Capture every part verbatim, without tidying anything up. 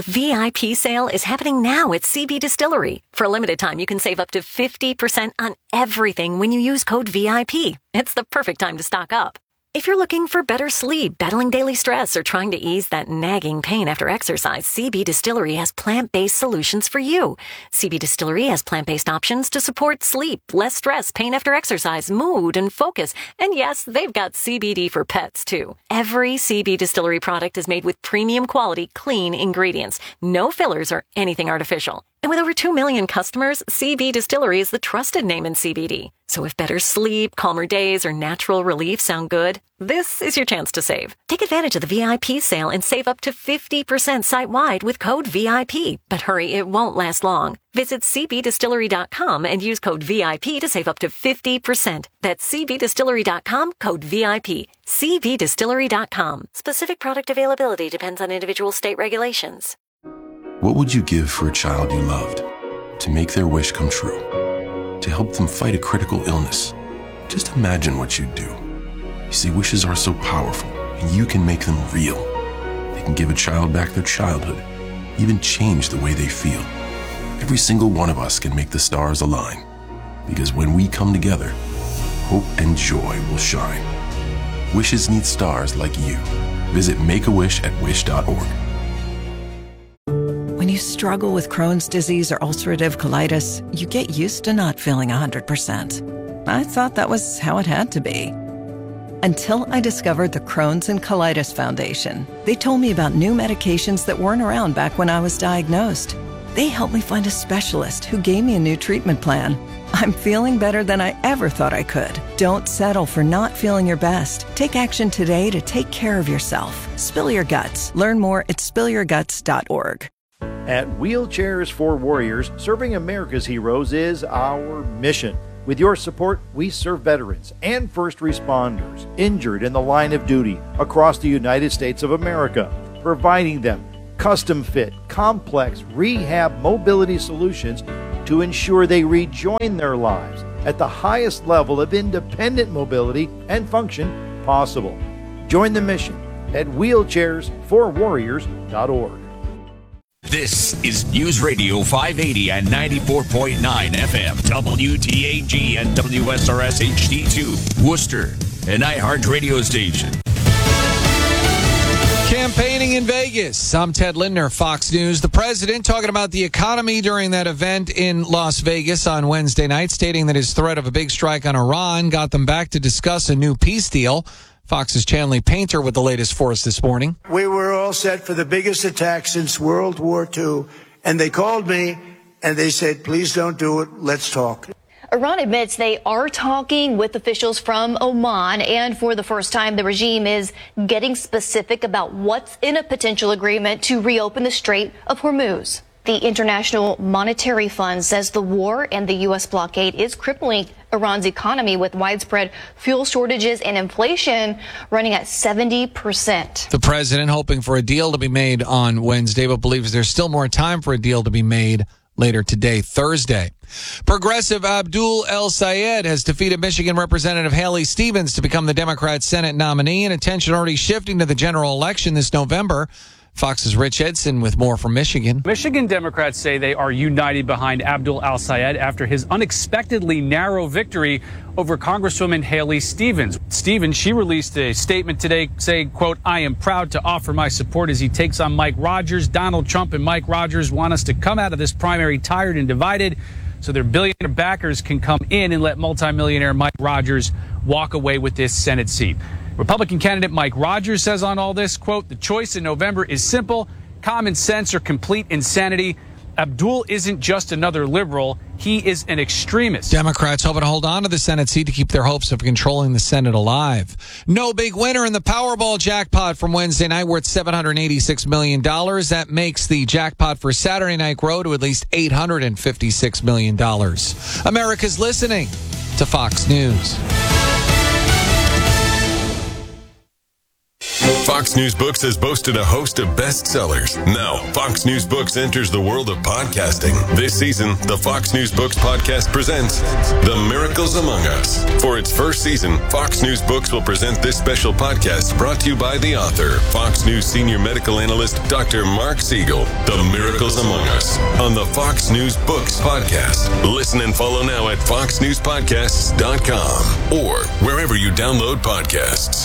The V I P sale is happening now at C B Distillery. For a limited time, you can save up to fifty percent on everything when you use code V I P. It's the perfect time to stock up. If you're looking for better sleep, battling daily stress, or trying to ease that nagging pain after exercise, C B Distillery has plant-based solutions for you. C B Distillery has plant-based options to support sleep, less stress, pain after exercise, mood, and focus. And yes, they've got C B D for pets, too. Every C B Distillery product is made with premium quality, clean ingredients. No fillers or anything artificial. And with over two million customers, C B Distillery is the trusted name in C B D. So if better sleep, calmer days, or natural relief sound good, this is your chance to save. Take advantage of the V I P sale and save up to fifty percent site-wide with code V I P. But hurry, it won't last long. Visit c b distillery dot com and use code V I P to save up to fifty percent. That's c b distillery dot com, code V I P. c b distillery dot com. Specific product availability depends on individual state regulations. What would you give for a child you loved? To make their wish come true? To help them fight a critical illness? Just imagine what you'd do. You see, wishes are so powerful, and you can make them real. They can give a child back their childhood, even change the way they feel. Every single one of us can make the stars align, because when we come together, hope and joy will shine. Wishes need stars like you. Visit Make a Wish at wish dot org. When you struggle with Crohn's disease or ulcerative colitis, you get used to not feeling one hundred percent. I thought that was how it had to be. Until I discovered the Crohn's and Colitis Foundation. They told me about new medications that weren't around back when I was diagnosed. They helped me find a specialist who gave me a new treatment plan. I'm feeling better than I ever thought I could. Don't settle for not feeling your best. Take action today to take care of yourself. Spill your guts. Learn more at spill your guts dot org. At Wheelchairs for Warriors, serving America's heroes is our mission. With your support, we serve veterans and first responders injured in the line of duty across the United States of America, providing them custom-fit, complex rehab mobility solutions to ensure they rejoin their lives at the highest level of independent mobility and function possible. Join the mission at wheelchairs for warriors dot org. This is News Radio five eighty and ninety-four point nine F M, W T A G and W S R S H D two, Worcester, an iHeart radio station. Campaigning in Vegas. I'm Ted Lindner, Fox News. The president talking about the economy during that event in Las Vegas on Wednesday night, stating that his threat of a big strike on Iran got them back to discuss a new peace deal. Fox's Chanley Painter with the latest for us this morning. We were all set for the biggest attack since World War Two, and they called me and they said, please don't do it, let's talk. Iran admits they are talking with officials from Oman, and for the first time, the regime is getting specific about what's in a potential agreement to reopen the Strait of Hormuz. The International Monetary Fund says the war and the U S blockade is crippling Iran's economy with widespread fuel shortages and inflation running at seventy percent. The president hoping for a deal to be made on Wednesday, but believes there's still more time for a deal to be made later today, Thursday. Progressive Abdul El-Sayed has defeated Michigan Representative Haley Stevens to become the Democrat Senate nominee, and attention already shifting to the general election this November. Fox's Rich Edson with more from Michigan. Michigan Democrats say they are united behind Abdul El-Sayed after his unexpectedly narrow victory over Congresswoman Haley Stevens. Stevens, she released a statement today saying, quote, I am proud to offer my support as he takes on Mike Rogers. Donald Trump and Mike Rogers want us to come out of this primary tired and divided so their billionaire backers can come in and let multimillionaire Mike Rogers walk away with this Senate seat. Republican candidate Mike Rogers says on all this, quote, the choice in November is simple, common sense or complete insanity. Abdul isn't just another liberal. He is an extremist. Democrats hoping to hold on to the Senate seat to keep their hopes of controlling the Senate alive. No big winner in the Powerball jackpot from Wednesday night, worth seven hundred eighty-six million dollars. That makes the jackpot for Saturday night grow to at least eight hundred fifty-six million dollars. America's listening to Fox News. Fox News Books has boasted a host of bestsellers. Now, Fox News Books enters the world of podcasting. This season, the Fox News Books podcast presents The Miracles Among Us. For its first season, Fox News Books will present this special podcast brought to you by the author, Fox News senior medical analyst, Doctor Mark Siegel. The Miracles Among Us on the Fox News Books podcast. Listen and follow now at fox news podcasts dot com or wherever you download podcasts.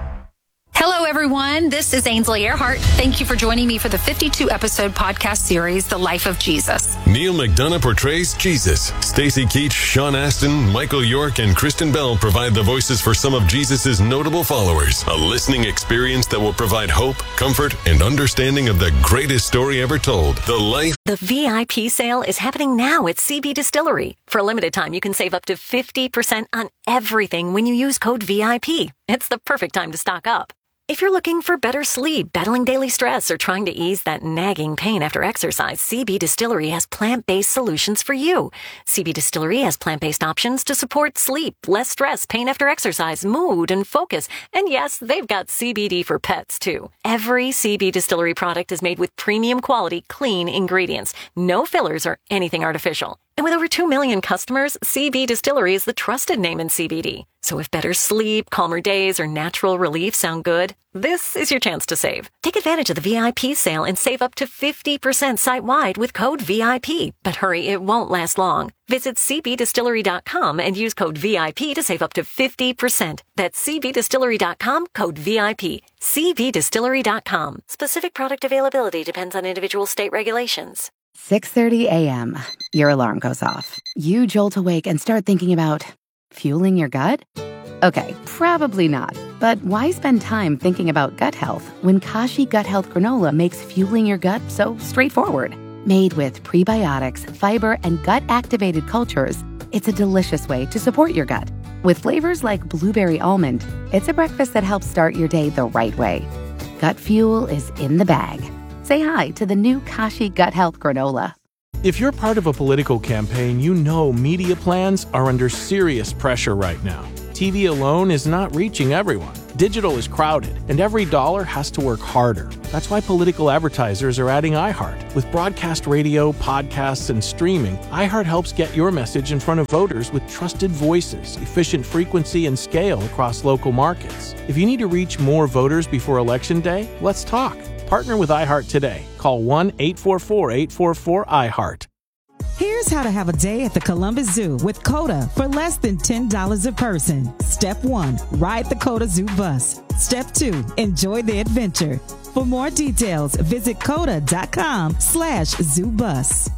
Hello, everyone. This is Ainsley Earhart. Thank you for joining me for the fifty-two episode podcast series, The Life of Jesus. Neil McDonough portrays Jesus. Stacey Keach, Sean Astin, Michael York, and Kristen Bell provide the voices for some of Jesus' notable followers. A listening experience that will provide hope, comfort, and understanding of the greatest story ever told, the life. The V I P sale is happening now at C B Distillery. For a limited time, you can save up to fifty percent on everything when you use code V I P. It's the perfect time to stock up. If you're looking for better sleep, battling daily stress, or trying to ease that nagging pain after exercise, C B Distillery has plant-based solutions for you. C B Distillery has plant-based options to support sleep, less stress, pain after exercise, mood, and focus. And yes, they've got C B D for pets, too. Every C B Distillery product is made with premium quality, clean ingredients. No fillers or anything artificial. And with over two million customers, C B Distillery is the trusted name in C B D. So if better sleep, calmer days, or natural relief sound good, this is your chance to save. Take advantage of the V I P sale and save up to fifty percent site-wide with code V I P. But hurry, it won't last long. Visit c b distillery dot com and use code V I P to save up to fifty percent. That's c b distillery dot com, code V I P. c b distillery dot com. Specific product availability depends on individual state regulations. six thirty a.m. Your alarm goes off. You jolt awake and start thinking about fueling your gut? Okay, probably not. But why spend time thinking about gut health when Kashi Gut Health Granola makes fueling your gut so straightforward? Made with prebiotics, fiber, and gut-activated cultures, it's a delicious way to support your gut. With flavors like blueberry almond, it's a breakfast that helps start your day the right way. Gut fuel is in the bag. Say hi to the new Kashi Gut Health Granola. If you're part of a political campaign, you know media plans are under serious pressure right now. T V alone is not reaching everyone. Digital is crowded, and every dollar has to work harder. That's why political advertisers are adding iHeart. With broadcast radio, podcasts, and streaming, iHeart helps get your message in front of voters with trusted voices, efficient frequency, and scale across local markets. If you need to reach more voters before Election Day, let's talk. Partner with iHeart today. Call one eight four four, eight four four, iHeart. Here's how to have a day at the Columbus Zoo with COTA for less than ten dollars a person. Step one, ride the COTA Zoo bus. Step two, enjoy the adventure. For more details, visit COTA.com slash zoo bus.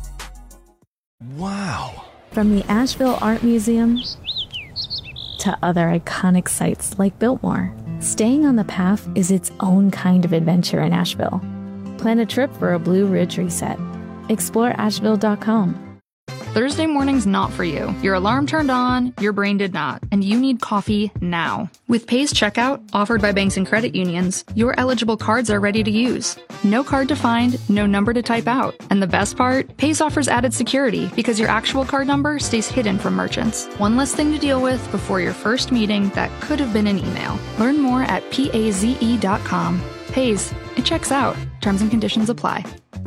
Wow. From the Asheville Art Museum to other iconic sites like Biltmore, staying on the path is its own kind of adventure in Asheville. Plan a trip for a Blue Ridge reset. Explore asheville dot com. Thursday morning's not for you. Your alarm turned on, your brain did not, and you need coffee now. With Pay's Checkout, offered by banks and credit unions, your eligible cards are ready to use. No card to find, no number to type out. And the best part? Pay's offers added security because your actual card number stays hidden from merchants. One less thing to deal with before your first meeting that could have been an email. Learn more at paze dot com. Pay's, it checks out. Terms and conditions apply.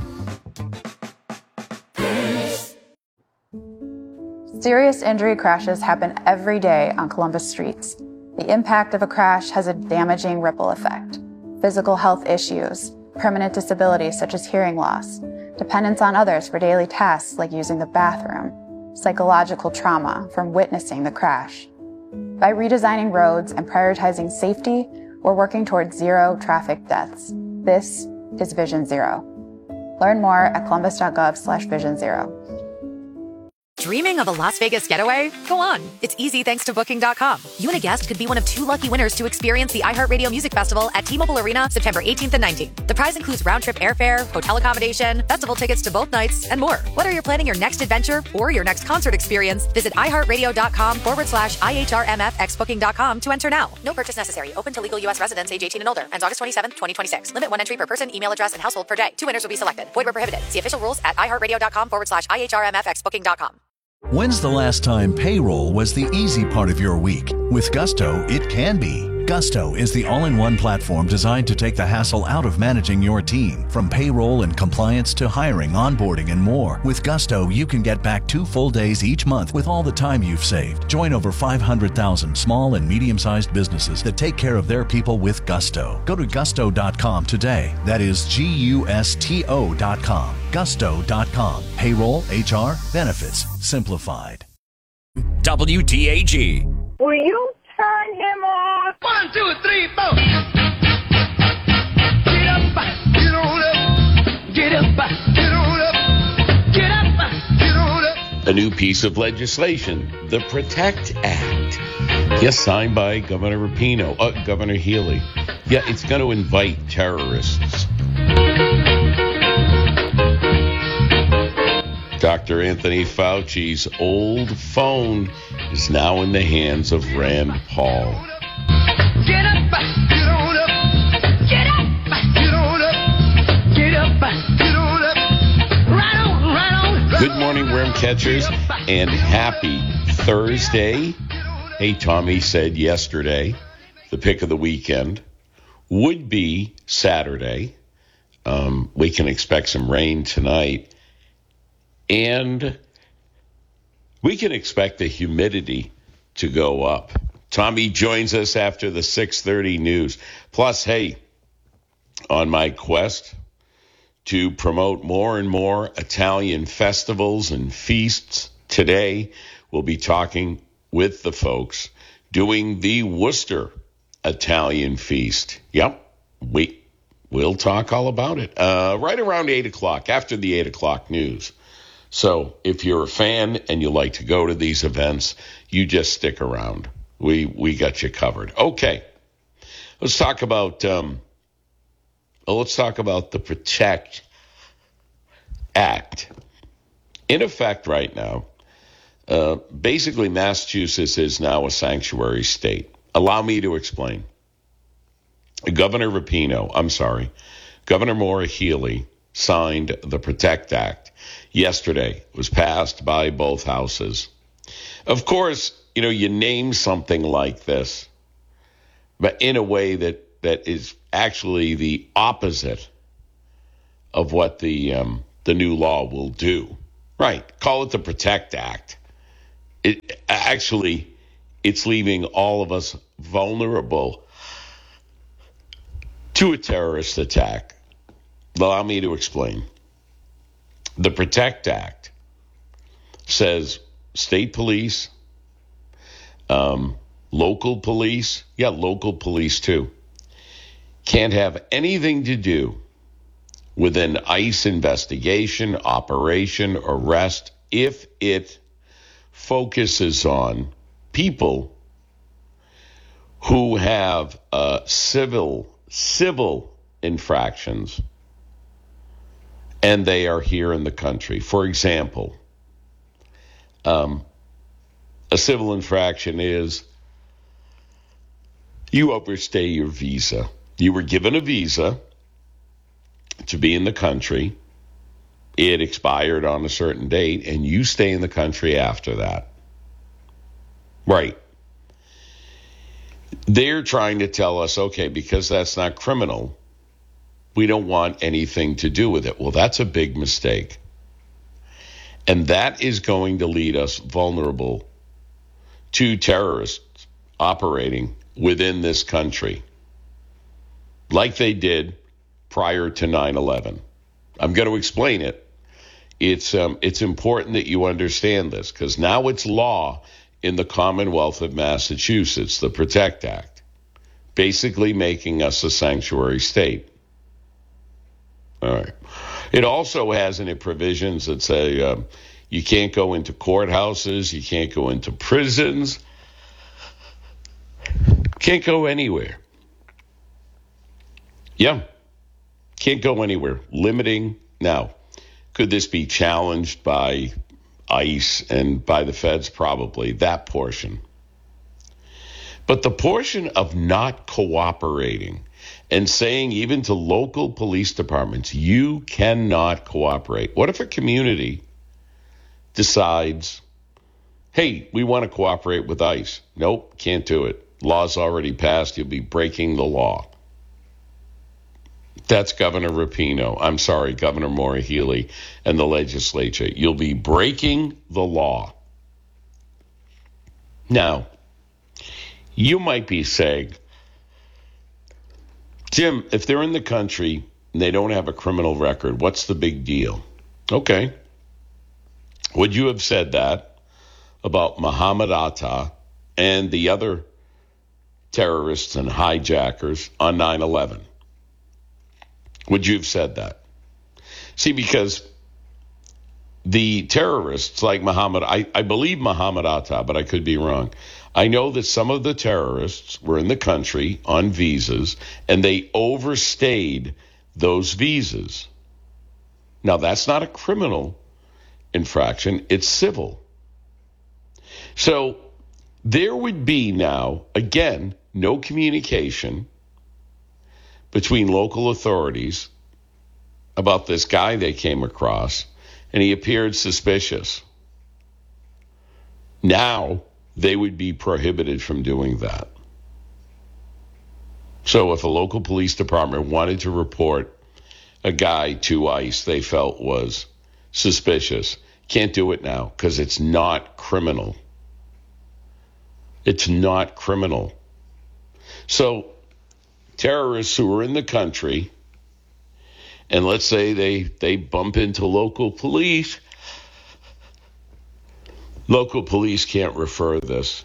Serious injury crashes happen every day on Columbus streets. The impact of a crash has a damaging ripple effect. Physical health issues, permanent disabilities such as hearing loss, dependence on others for daily tasks like using the bathroom, psychological trauma from witnessing the crash. By redesigning roads and prioritizing safety, we're working towards zero traffic deaths. This is Vision Zero. Learn more at columbus.gov slash vision zero. Dreaming of a Las Vegas getaway? Go on. It's easy thanks to Booking dot com. You and a guest could be one of two lucky winners to experience the iHeartRadio Music Festival at T-Mobile Arena September eighteenth and nineteenth. The prize includes round-trip airfare, hotel accommodation, festival tickets to both nights, and more. Whether you're planning your next adventure or your next concert experience, visit iHeartRadio.com forward slash IHRMF Booking dot com to enter now. No purchase necessary. Open to legal U S residents age eighteen and older. Ends August twenty-seventh, twenty twenty-six. Limit one entry per person, email address, and household per day. Two winners will be selected. Void where prohibited. See official rules at iHeartRadio.com forward slash IHRMF Booking dot com. When's the last time payroll was the easy part of your week? With Gusto, it can be. Gusto is the all-in-one platform designed to take the hassle out of managing your team. From payroll and compliance to hiring, onboarding, and more. With Gusto, you can get back two full days each month with all the time you've saved. Join over five hundred thousand small and medium-sized businesses that take care of their people with Gusto. Go to gusto dot com today. That is G U S T O dot com. gusto dot com. Payroll, H R, benefits, simplified. W T A G. Will you turn him off? One, two, three, four. Get up, get on up. Get up, get on up. Get up, get on up. A new piece of legislation, the PROTECT Act. Yes, signed by Governor Rapino, uh, Governor Healy. Yeah, it's going to invite terrorists. Doctor Anthony Fauci's old phone is now in the hands of Rand Paul. Get up, get on up. Get up, get on up. Get up, get on up. Right on, right on. Right Good morning, worm catchers, and happy Thursday. Hey, Tommy said yesterday the pick of the weekend would be Saturday. Um, we can expect some rain tonight. And we can expect the humidity to go up. Tommy joins us after the six thirty news. Plus, hey, on my quest to promote more and more Italian festivals and feasts, today we'll be talking with the folks doing the Worcester Italian Feast. Yep, we, we'll talk all about it uh, right around eight o'clock, after the eight o'clock news. So if you're a fan and you like to go to these events, you just stick around. We we got you covered. Okay, let's talk about um, well, let's talk about the PROTECT Act. In effect right now, uh, basically Massachusetts is now a sanctuary state. Allow me to explain. Governor Rapino, I'm sorry, Governor Maura Healey signed the PROTECT Act. Yesterday. It was passed by both houses. Of course, you know, you name something like this, but in a way that, that is actually the opposite of what the um, the new law will do. Right. Call it the PROTECT Act. It actually, it's leaving all of us vulnerable to a terrorist attack. Allow me to explain. The PROTECT Act says state police, um, local police, yeah, local police too, can't have anything to do with an ICE investigation, operation, arrest if it focuses on people who have uh, civil, civil infractions and they are here in the country. For example, um, a civil infraction is you overstay your visa. You were given a visa to be in the country. It expired on a certain date, and you stay in the country after that. Right. They're trying to tell us, okay, because that's not criminal, we don't want anything to do with it. Well, that's a big mistake. And that is going to lead us vulnerable to terrorists operating within this country, like they did prior to nine eleven. I'm going to explain it. It's um, it's important that you understand this, because now it's law in the Commonwealth of Massachusetts, the PROTECT Act, basically making us a sanctuary state. All right. It also has in it provisions that say um, you can't go into courthouses, you can't go into prisons, can't go anywhere. Yeah, can't go anywhere. Limiting. Now, could this be challenged by ICE and by the feds? Probably, that portion. But the portion of not cooperating and saying even to local police departments, you cannot cooperate. What if a community decides, hey, we want to cooperate with ICE? Nope, can't do it. Law's already passed. You'll be breaking the law. That's Governor Rapino. I'm sorry, Governor Maura Healey and the legislature. You'll be breaking the law. Now, you might be saying, Jim, if they're in the country and they don't have a criminal record, what's the big deal? Okay. Would you have said that about Muhammad Atta and the other terrorists and hijackers on nine eleven? Would you have said that? See, because the terrorists like Muhammad, I, I believe Muhammad Atta, but I could be wrong. I know that some of the terrorists were in the country on visas and they overstayed those visas. Now, that's not a criminal infraction. It's civil. So there would be now, again, no communication between local authorities about this guy they came across, and he appeared suspicious. Now they would be prohibited from doing that. So if a local police department wanted to report a guy to ICE they felt was suspicious, can't do it now because it's not criminal. It's not criminal. So terrorists who are in the country, and let's say they, they bump into local police, local police can't refer this.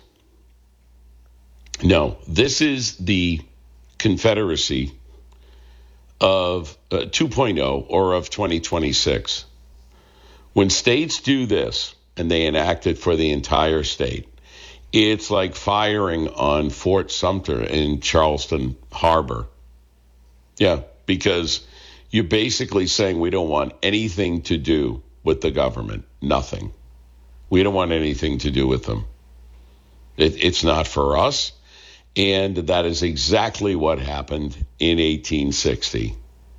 No, this is the Confederacy of uh, two point oh or of twenty twenty-six. When states do this and they enact it for the entire state, it's like firing on Fort Sumter in Charleston Harbor. Yeah, because you're basically saying we don't want anything to do with the government. Nothing. We don't want anything to do with them. It, it's not for us. And that is exactly what happened in eighteen sixty.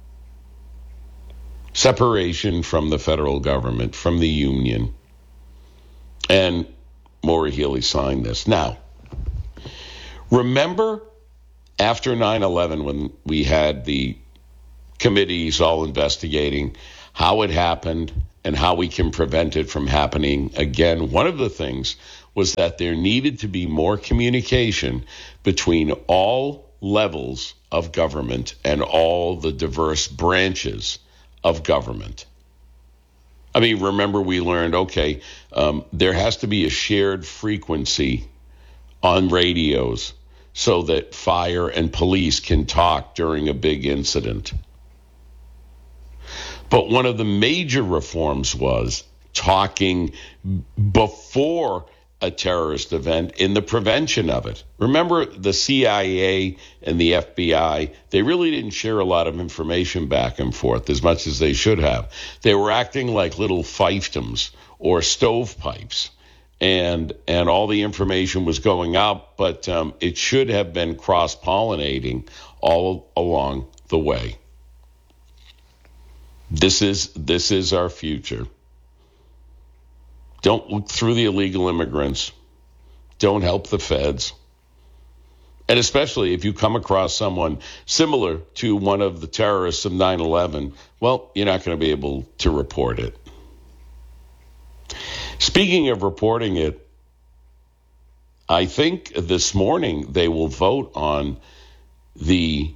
Separation from the federal government, from the Union. And Maura Healey signed this. Now, remember after nine eleven when we had the committees all investigating how it happened and how we can prevent it from happening again? One of the things was that there needed to be more communication between all levels of government and all the diverse branches of government. I mean, remember we learned, okay, um, there has to be a shared frequency on radios so that fire and police can talk during a big incident. But one of the major reforms was talking before a terrorist event in the prevention of it. Remember the C I A and the F B I, they really didn't share a lot of information back and forth as much as they should have. They were acting like little fiefdoms or stovepipes, and and all the information was going out, but um, it should have been cross-pollinating all along the way. This is this is our future. Don't look through the illegal immigrants. Don't help the feds. And especially if you come across someone similar to one of the terrorists of nine eleven, well, you're not going to be able to report it. Speaking of reporting it, I think this morning they will vote on the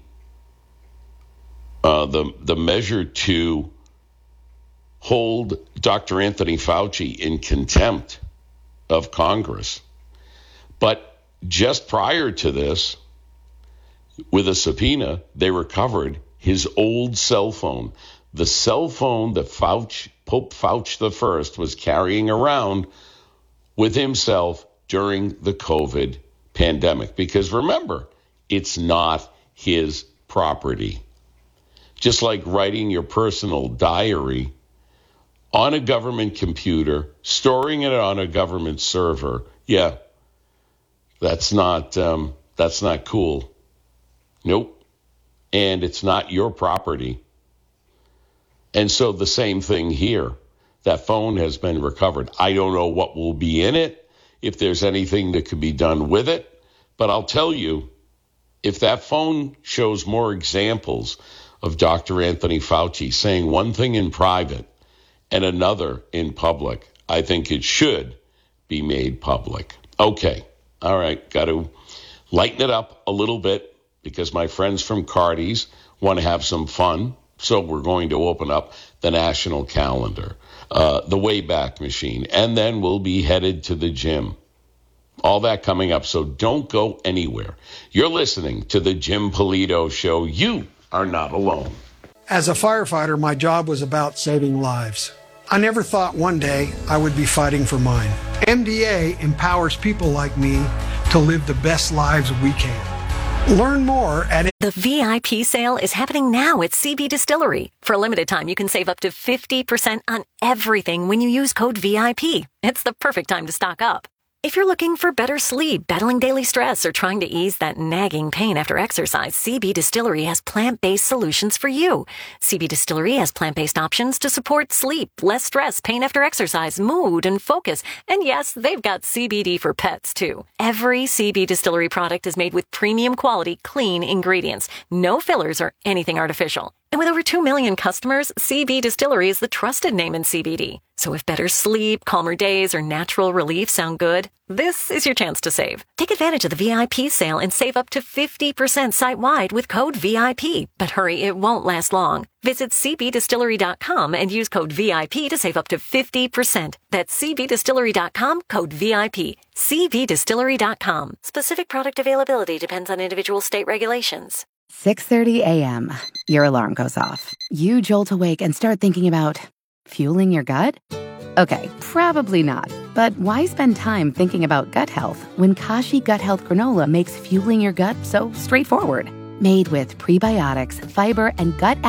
uh, the the measure to hold Doctor Anthony Fauci in contempt of Congress. But just prior to this, with a subpoena, they recovered his old cell phone. The cell phone that Fauci, Pope Fauci the First was carrying around with himself during the COVID pandemic. Because remember, it's not his property. Just like writing your personal diary on a government computer, storing it on a government server, yeah, that's not um, that's not cool. Nope. And it's not your property. And so the same thing here. That phone has been recovered. I don't know what will be in it, if there's anything that could be done with it, But I'll tell you, if that phone shows more examples of Doctor Anthony Fauci saying one thing in private and another in public, I think it should be made public. Okay, all right, got to lighten it up a little bit because my friends from Cardi's want to have some fun. So we're going to open up the national calendar, uh, the Wayback Machine, and then we'll be headed to the gym. All that coming up, so don't go anywhere. You're listening to the Jim Polito Show. You are not alone. As a firefighter, my job was about saving lives. I never thought one day I would be fighting for mine. M D A empowers people like me to live the best lives we can. Learn more at... The V I P sale is happening now at C B Distillery. For a limited time, you can save up to fifty percent on everything when you use code V I P. It's the perfect time to stock up. If you're looking for better sleep, battling daily stress, or trying to ease that nagging pain after exercise, C B Distillery has plant-based solutions for you. C B Distillery has plant-based options to support sleep, less stress, pain after exercise, mood, and focus. And yes, they've got C B D for pets, too. Every C B Distillery product is made with premium quality, clean ingredients. No fillers or anything artificial. And with over two million customers, C B Distillery is the trusted name in C B D. So if better sleep, calmer days, or natural relief sound good, this is your chance to save. Take advantage of the V I P sale and save up to fifty percent site-wide with code V I P. But hurry, it won't last long. Visit c b distillery dot com and use code V I P to save up to fifty percent. That's c b distillery dot com, code V I P. c b distillery dot com. Specific product availability depends on individual state regulations. six thirty a.m. Your alarm goes off. You jolt awake and start thinking about fueling your gut? Okay, probably not. But why spend time thinking about gut health when Kashi Gut Health Granola makes fueling your gut so straightforward? Made with prebiotics, fiber, and gut